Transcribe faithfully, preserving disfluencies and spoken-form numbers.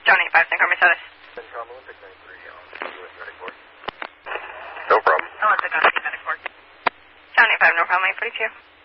John eight five, San Carmen South. Centcom Olympic ninety-three on U S Medic Force. No problem. Olympic on Medic Force. John eight five, no problem, eight forty-two.